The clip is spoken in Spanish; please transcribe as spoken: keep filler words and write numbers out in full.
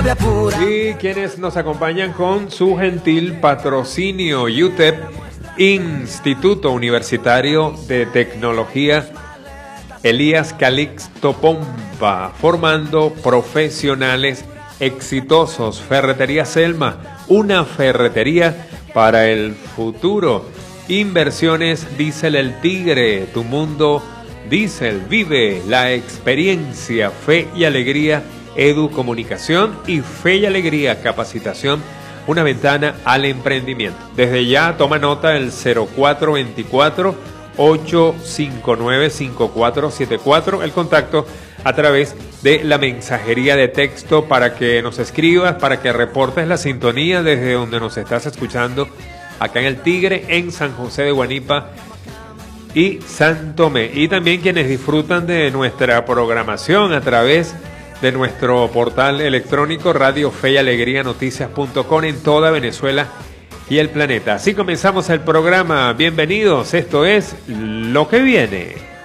rabia pura. Y quienes nos acompañan con su gentil patrocinio, U T E P, Instituto Universitario de Tecnología Elías Calixto Pompa, formando profesionales exitosos. Ferretería Selma, una ferretería para el futuro. Inversiones Diesel El Tigre, tu mundo Diesel, vive la experiencia. Fe y Alegría Edu Comunicación y Fe y Alegría Capacitación, una ventana al emprendimiento. Desde ya toma nota el cero cuatro veinticuatro, ocho cinco nueve, cinco cuatro siete cuatro, el contacto a través de la mensajería de texto para que nos escribas, para que reportes la sintonía desde donde nos estás escuchando, acá en El Tigre, en San José de Guanipa y San Tomé. Y también quienes disfrutan de nuestra programación a través de nuestro portal electrónico Radio Fe y Alegría Noticias punto com en toda Venezuela y el planeta. Así comenzamos el programa. Bienvenidos, esto es Lo que Viene.